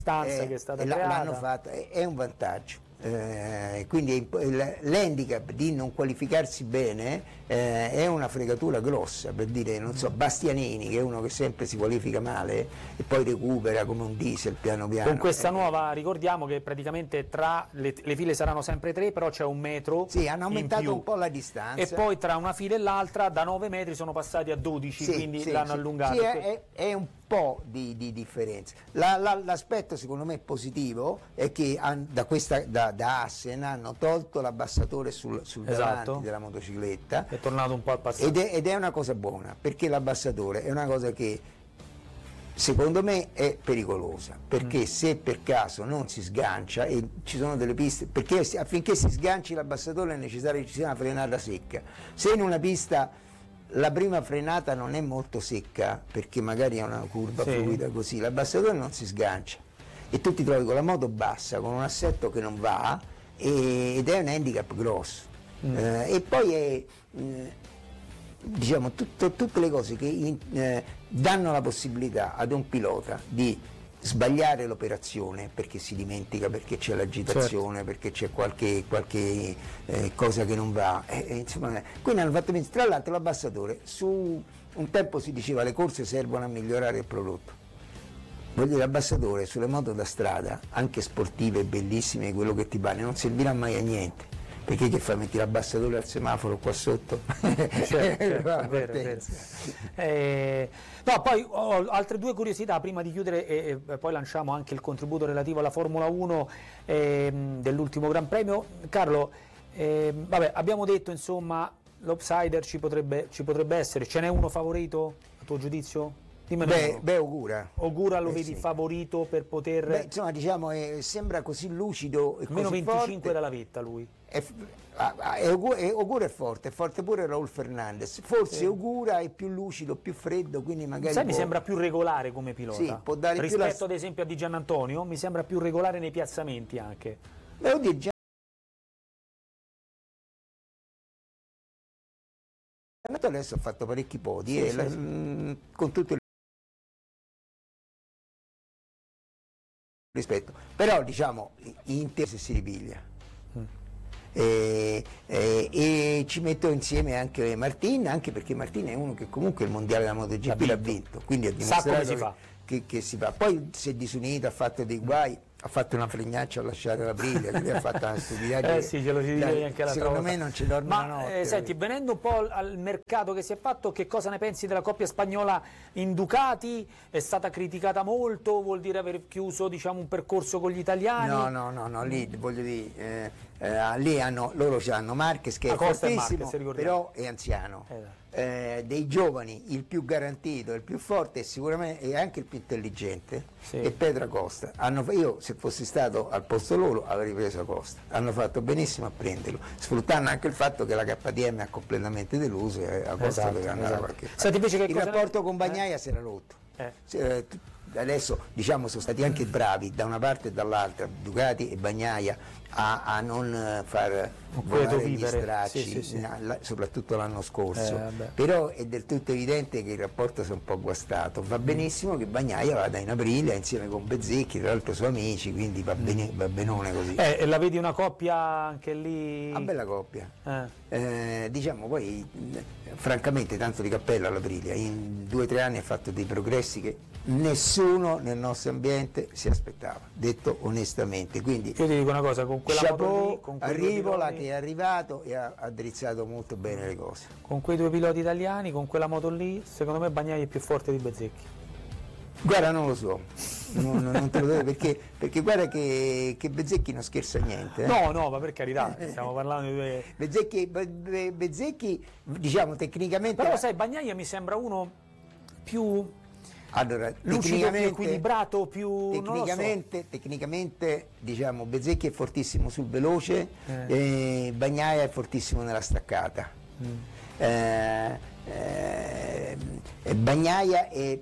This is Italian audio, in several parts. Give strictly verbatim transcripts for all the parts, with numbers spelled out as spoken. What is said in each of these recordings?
stanza che è stata creata. L'hanno fatto, è, è un vantaggio. Eh, quindi l'handicap di non qualificarsi bene eh, è una fregatura grossa, per dire, non so, Bastianini, che è uno che sempre si qualifica male e poi recupera come un diesel piano piano. Con questa eh, nuova, ricordiamo che praticamente tra le, le file saranno sempre tre, però c'è un metro. Sì, hanno aumentato un po' la distanza. E poi tra una fila e l'altra da nove metri sono passati a dodici, sì, quindi sì, l'hanno sì, allungato. Sì, è, è un po' di, di differenza. La, la, l'aspetto secondo me positivo è che han, da, questa, da, da Assen hanno tolto l'abbassatore sul, sul esatto. davanti della motocicletta. È tornato un po' al passato. Ed è, ed è una cosa buona, perché l'abbassatore è una cosa che secondo me è pericolosa, perché mm. se per caso non si sgancia, e ci sono delle piste, perché affinché si sganci l'abbassatore è necessario che ci sia una frenata secca. Se in una pista la prima frenata non è molto secca, perché magari è una curva sì. fluida così, l'abbassatore non si sgancia e tu ti trovi con la moto bassa, con un assetto che non va, e, ed è un handicap grosso. Mm. Eh, e poi è eh, diciamo tutto, tutte le cose che in, eh, danno la possibilità ad un pilota di sbagliare l'operazione perché si dimentica, perché c'è l'agitazione, certo. perché c'è qualche, qualche eh, cosa che non va, eh, eh, insomma, quindi hanno fatto bene. Tra l'altro l'abbassatore, su un tempo si diceva le corse servono a migliorare il prodotto, vuol dire l'abbassatore sulle moto da strada, anche sportive, bellissime, quello che ti pare, non servirà mai a niente, perché che fai, metti l'abbassatore al semaforo qua sotto? Certo, certo, è vero, è vero. Eh, no, poi ho altre due curiosità prima di chiudere e, e poi lanciamo anche il contributo relativo alla Formula uno eh, dell'ultimo Gran Premio. Carlo, eh, vabbè, abbiamo detto insomma l'outsider ci potrebbe, ci potrebbe essere, ce n'è uno favorito a tuo giudizio? Beh, beh, Ogura. Ogura lo eh, vedi sì. favorito per poter... Beh, insomma, diciamo, eh, sembra così lucido e meno così venticinque forte. dalla vetta lui. È, è, è, Ogura è forte, è forte pure Raul Fernandez. Forse sì. Ogura è più lucido, più freddo, quindi magari Sai, può... mi sembra più regolare come pilota. Sì, può dare rispetto più la... ad esempio a Di Giannantonio, mi sembra più regolare nei piazzamenti anche. Beh, oddio, già... adesso ha fatto parecchi podi, sì, e sì, la... sì. con tutto il rispetto, però diciamo Inter se si ripiglia mm. e, e, e ci metto insieme anche Martin, anche perché Martin è uno che comunque il mondiale della MotoGP l'ha vinto, quindi ha dimostrato si che, fa. Che, che si fa. Poi si è disunito, ha fatto dei guai, ha fatto una fregnaccia a lasciare la Briglia, ha fatto una stupidaggine. Eh sì, ce lo si dice anche la secondo volta. me non ci dorme Ma, la notte. Eh, senti, venendo un po' al mercato che si è fatto, che cosa ne pensi della coppia spagnola in Ducati? È stata criticata molto, vuol dire aver chiuso, diciamo, un percorso con gli italiani? No, no, no, no, lì voglio dire, eh, eh, lì hanno, loro hanno Marquez che è fortissimo, Marquez, però è anziano. Eh, Eh, dei giovani il più garantito, il più forte e sicuramente è anche il più intelligente, sì. è Pedro Acosta. Hanno, io se fossi stato al posto loro avrei preso Acosta, hanno fatto benissimo a prenderlo, sfruttando anche il fatto che la K T M ha completamente deluso e Acosta esatto, deve andare esatto. a qualche Senti, invece che il cosa rapporto ne... con Bagnaia eh? si era rotto. Eh. Se, adesso diciamo sono stati anche bravi da una parte e dall'altra Ducati e Bagnaia a, a non far volare gli stracci, sì, sì, sì. soprattutto l'anno scorso, eh, però è del tutto evidente che il rapporto si è un po' guastato. Va benissimo che Bagnaia vada in aprile insieme con Bezzecchi, tra l'altro suoi amici, quindi va, bene, va benone così. Eh, e la vedi una coppia anche lì? Una bella coppia. Eh. Eh, diciamo poi francamente tanto di cappello all'Aprilia, in due o tre anni ha fatto dei progressi che nessuno nel nostro ambiente si aspettava, detto onestamente. Quindi io ti dico una cosa, con quella chapeau, moto lì, con Arrivola piloti, che è arrivato e ha, ha drizzato molto bene le cose. Con quei due piloti italiani, con quella moto lì, secondo me Bagnaia è più forte di Bezzecchi. Guarda, non lo so, non, non te lo devo perché, perché guarda che, che Bezzecchi non scherza niente. Eh? No, no, ma per carità, stiamo parlando di due... Bezzecchi, Be, Bezzecchi, diciamo tecnicamente... Però sai, Bagnaia mi sembra uno più... Allora, lucido, più equilibrato, più... Tecnicamente, so. tecnicamente diciamo, Bezzecchi è fortissimo sul veloce, eh. e Bagnaia è fortissimo nella staccata. Mm. Eh, eh, Bagnaia è,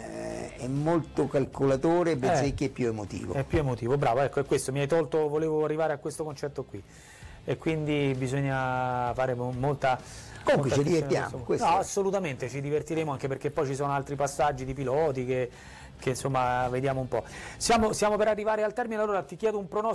è molto calcolatore, Bezzecchi eh, è più emotivo. È più emotivo, bravo, ecco, è questo, mi hai tolto, volevo arrivare a questo concetto qui. E quindi bisogna fare molta... Comunque ci divertiamo. No, assolutamente, ci divertiremo anche perché poi ci sono altri passaggi di piloti che, che insomma vediamo un po'. Siamo, siamo per arrivare al termine, allora ti chiedo un pronostico